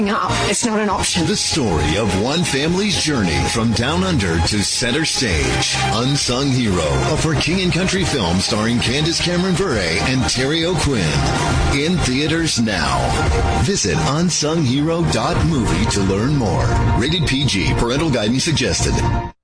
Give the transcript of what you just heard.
up. It's not an option. The story of one family's journey from down under to center stage. Unsung Hero, a For King and Country film starring Candace Cameron Bure and Terry O'Quinn. In theaters now. Visit unsunghero.movie to learn more. Rated PG. Parental guidance suggested.